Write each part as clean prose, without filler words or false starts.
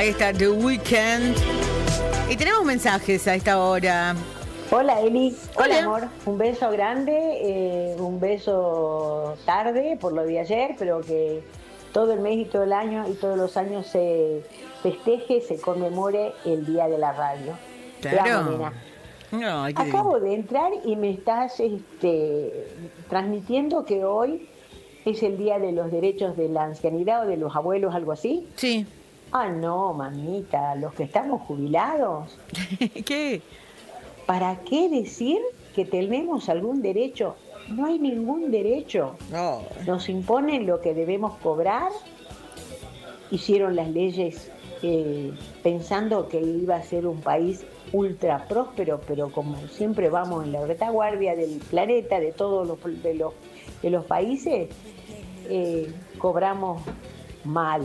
Ahí está The Weeknd. Y tenemos mensajes a esta hora. Hola Eli, Hola. hola amor, un beso grande, un beso tarde por lo de ayer, pero que todo el mes y todo el año y todos los años se festeje, se conmemore el Día de la Radio. Te amo, Claro. nena. No, qué Acabo de entrar y me estás transmitiendo que hoy es el Día de los Derechos de la Ancianidad o de los abuelos, algo así. Sí. Ah, no, mamita, los que estamos jubilados. ¿Qué? ¿Para qué decir que tenemos algún derecho? No hay ningún derecho. No. Nos imponen lo que debemos cobrar. Hicieron las leyes pensando que iba a ser un país ultra próspero, pero como siempre vamos en la retaguardia del planeta, de todos los países, cobramos mal,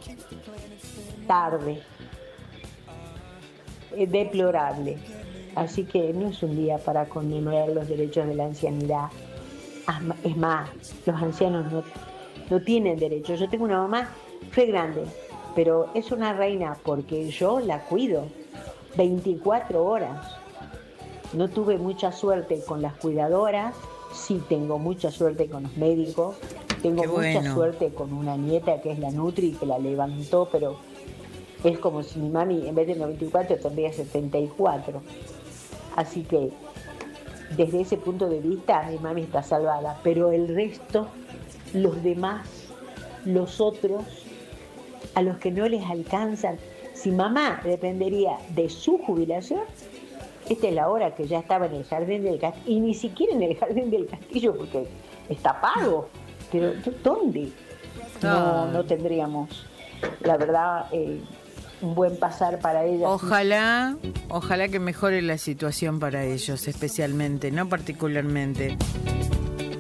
tarde, deplorable. Así que no es un día para conmemorar los derechos de la ancianidad. Es más, los ancianos no tienen derechos. Yo tengo una mamá, fue grande, pero es una reina porque yo la cuido 24 horas. No tuve mucha suerte con las cuidadoras, sí tengo mucha suerte con los médicos, tengo mucha suerte con una nieta que es la Nutri, que la levantó, pero es como si mi mami en vez de 94 tendría 74. Así que desde ese punto de vista mi mami está salvada, pero el resto, los demás, los otros, a los que no les alcanzan, si mamá dependería de su jubilación, esta es la hora que ya estaba en el Jardín del Castillo, y ni siquiera en el Jardín del Castillo porque está pago, pero ¿dónde? No tendríamos, la verdad, un buen pasar para ella. Ojalá que mejore la situación para ellos, especialmente, no particularmente.